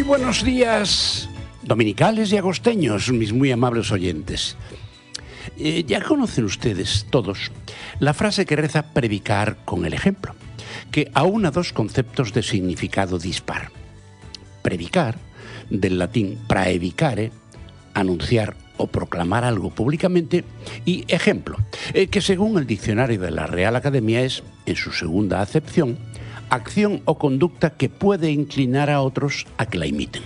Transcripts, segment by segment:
Muy buenos días, dominicales y agosteños, mis muy amables oyentes. Ya conocen ustedes todos la frase que reza predicar con el ejemplo, que aúna dos conceptos de significado dispar. Predicar, del latín praedicare, anunciar o proclamar algo públicamente, y ejemplo, que según el diccionario de la Real Academia es, en su segunda acepción, acción o conducta que puede inclinar a otros a que la imiten.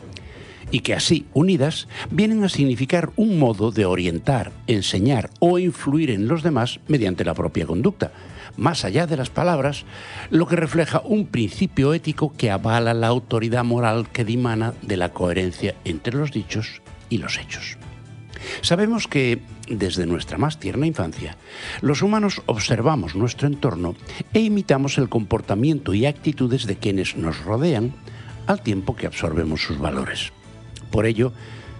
Y que así, unidas, vienen a significar un modo de orientar, enseñar o influir en los demás mediante la propia conducta, más allá de las palabras, lo que refleja un principio ético que avala la autoridad moral que dimana de la coherencia entre los dichos y los hechos. Sabemos que, desde nuestra más tierna infancia, los humanos observamos nuestro entorno e imitamos el comportamiento y actitudes de quienes nos rodean al tiempo que absorbemos sus valores. Por ello,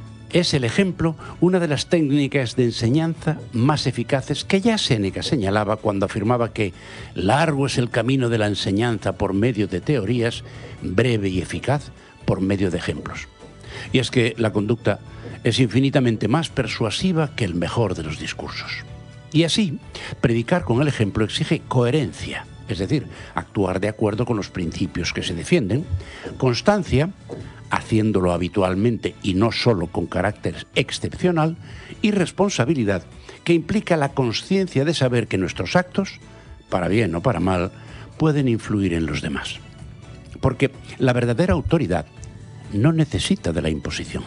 es el ejemplo una de las técnicas de enseñanza más eficaces que ya Séneca señalaba cuando afirmaba que largo es el camino de la enseñanza por medio de teorías, breve y eficaz por medio de ejemplos. Y es que la conducta es infinitamente más persuasiva que el mejor de los discursos. Y así, predicar con el ejemplo exige coherencia, es decir, actuar de acuerdo con los principios que se defienden, constancia, haciéndolo habitualmente y no solo con carácter excepcional, y responsabilidad, que implica la consciencia de saber que nuestros actos, para bien o para mal, pueden influir en los demás. Porque la verdadera autoridad no necesita de la imposición.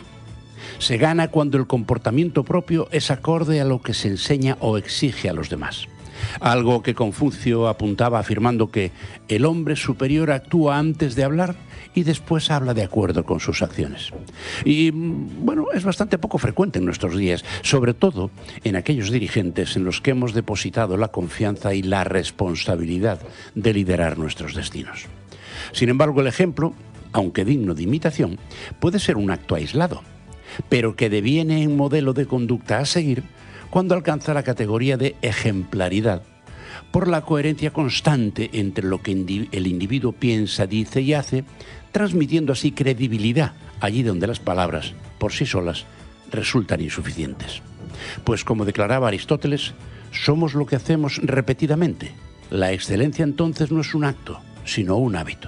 Se gana cuando el comportamiento propio es acorde a lo que se enseña o exige a los demás. Algo que Confucio apuntaba afirmando que el hombre superior actúa antes de hablar y después habla de acuerdo con sus acciones. Y bueno, es bastante poco frecuente en nuestros días, sobre todo en aquellos dirigentes en los que hemos depositado la confianza y la responsabilidad de liderar nuestros destinos. Sin embargo, el ejemplo, aunque digno de imitación, puede ser un acto aislado, pero que deviene en modelo de conducta a seguir cuando alcanza la categoría de ejemplaridad, por la coherencia constante entre lo que el individuo piensa, dice y hace, transmitiendo así credibilidad allí donde las palabras, por sí solas, resultan insuficientes. Pues como declaraba Aristóteles, somos lo que hacemos repetidamente. La excelencia entonces no es un acto, sino un hábito.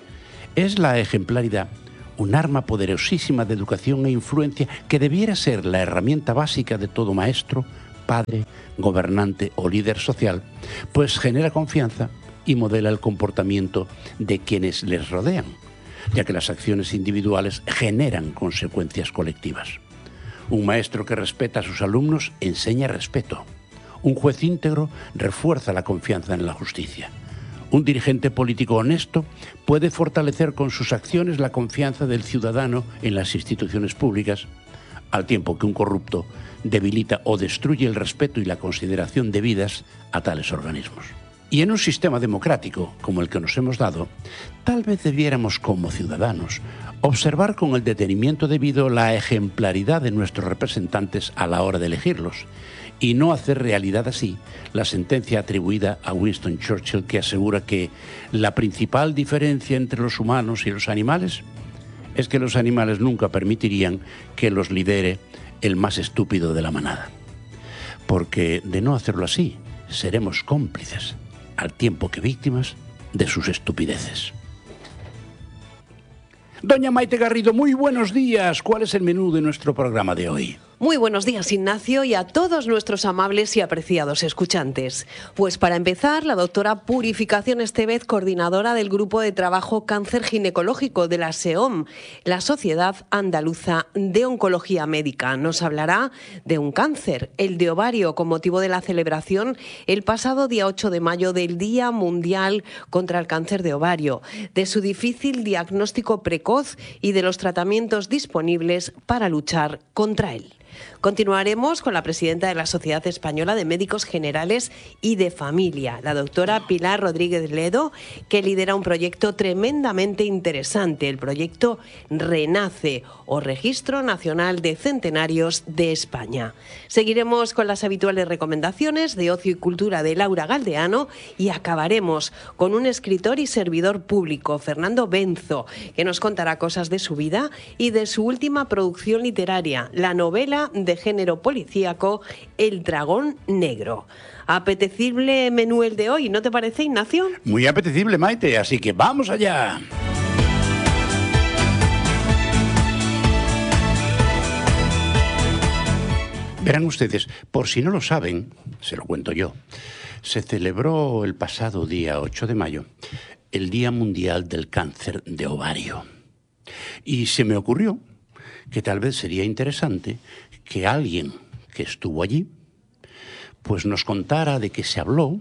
Es la ejemplaridad un arma poderosísima de educación e influencia que debiera ser la herramienta básica de todo maestro, padre, gobernante o líder social, pues genera confianza y modela el comportamiento de quienes les rodean, ya que las acciones individuales generan consecuencias colectivas. Un maestro que respeta a sus alumnos enseña respeto. Un juez íntegro refuerza la confianza en la justicia. Un dirigente político honesto puede fortalecer con sus acciones la confianza del ciudadano en las instituciones públicas, al tiempo que un corrupto debilita o destruye el respeto y la consideración debidas a tales organismos. Y en un sistema democrático como el que nos hemos dado, tal vez debiéramos como ciudadanos observar con el detenimiento debido la ejemplaridad de nuestros representantes a la hora de elegirlos, y no hacer realidad así la sentencia atribuida a Winston Churchill que asegura que la principal diferencia entre los humanos y los animales es que los animales nunca permitirían que los lidere el más estúpido de la manada. Porque de no hacerlo así, seremos cómplices, al tiempo que víctimas, de sus estupideces. Doña Maite Garrido, muy buenos días. ¿Cuál es el menú de nuestro programa de hoy? Muy buenos días, Ignacio, y a todos nuestros amables y apreciados escuchantes. Pues para empezar, la doctora Purificación Estevez, coordinadora del Grupo de Trabajo Cáncer Ginecológico de la SEOM, la Sociedad Andaluza de Oncología Médica, nos hablará de un cáncer, el de ovario, con motivo de la celebración el pasado día 8 de mayo del Día Mundial contra el Cáncer de Ovario, de su difícil diagnóstico precoz y de los tratamientos disponibles para luchar contra él. Continuaremos con la presidenta de la Sociedad Española de Médicos Generales y de Familia, la doctora Pilar Rodríguez Ledo, que lidera un proyecto tremendamente interesante, el proyecto RENACE, o Registro Nacional de Centenarios de España. Seguiremos con las habituales recomendaciones de ocio y cultura de Laura Galdeano y acabaremos con un escritor y servidor público, Fernando Benzo, que nos contará cosas de su vida y de su última producción literaria, la novela de género policíaco El dragón negro. Apetecible menú el de hoy, ¿no te parece, Ignacio? Muy apetecible, Maite, así que ¡vamos allá! Verán ustedes, por si no lo saben, se lo cuento yo, se celebró el pasado día 8 de mayo el Día Mundial del Cáncer de Ovario. Y se me ocurrió que tal vez sería interesante que alguien que estuvo allí pues nos contara de qué se habló,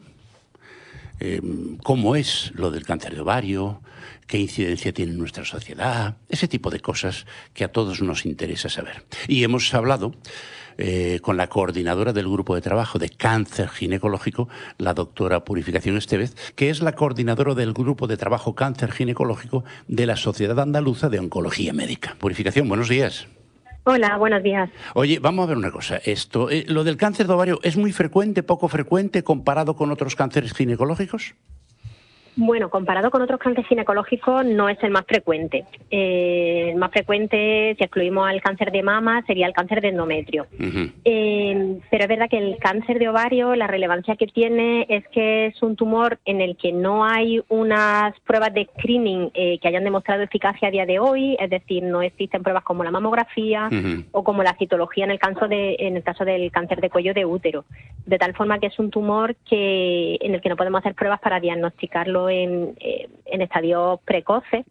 cómo es lo del cáncer de ovario, qué incidencia tiene en nuestra sociedad, ese tipo de cosas que a todos nos interesa saber. Y hemos hablado con la coordinadora del grupo de trabajo de cáncer ginecológico, la doctora Purificación Estevez, que es la coordinadora del grupo de trabajo cáncer ginecológico de la Sociedad Andaluza de Oncología Médica. Purificación, buenos días. Hola, buenos días. Oye, vamos a ver una cosa. Lo del cáncer de ovario, ¿es muy frecuente, poco frecuente comparado con otros cánceres ginecológicos? Bueno, comparado con otros cánceres ginecológicos no es el más frecuente. El más frecuente, si excluimos al cáncer de mama, sería el cáncer de endometrio. Pero es verdad que el cáncer de ovario, la relevancia que tiene es que es un tumor en el que no hay unas pruebas de screening que hayan demostrado eficacia a día de hoy, es decir, no existen pruebas como la mamografía o como la citología en el caso del cáncer de cuello de útero. De tal forma que es un tumor en el que no podemos hacer pruebas para diagnosticarlo en estadios precoces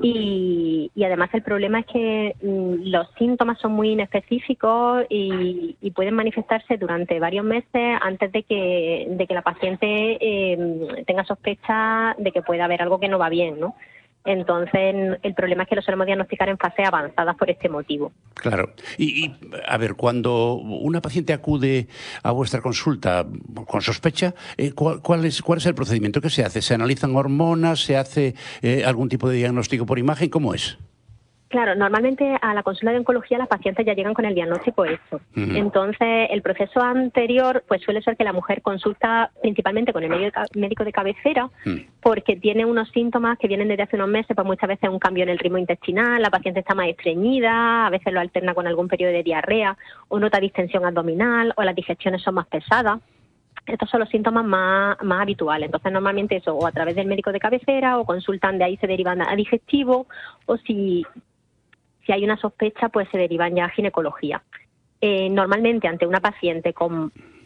y además el problema es que los síntomas son muy inespecíficos y pueden manifestarse durante varios meses antes de que la paciente tenga sospecha de que pueda haber algo que no va bien, ¿no? Entonces, el problema es que lo solemos diagnosticar en fases avanzadas por este motivo. Claro. Y a ver, cuando una paciente acude a vuestra consulta con sospecha, ¿cuál es el procedimiento que se hace? ¿Se analizan hormonas? ¿Se hace algún tipo de diagnóstico por imagen? ¿Cómo es? Claro, normalmente a la consulta de oncología las pacientes ya llegan con el diagnóstico hecho. Entonces, el proceso anterior pues suele ser que la mujer consulta principalmente con el médico de cabecera porque tiene unos síntomas que vienen desde hace unos meses, pues muchas veces un cambio en el ritmo intestinal, la paciente está más estreñida, a veces lo alterna con algún periodo de diarrea o nota distensión abdominal o las digestiones son más pesadas. Estos son los síntomas más habituales. Entonces, normalmente eso, o a través del médico de cabecera o consultan, de ahí se derivan a digestivo o si hay una sospecha, pues se derivan ya a ginecología. Normalmente, ante una paciente con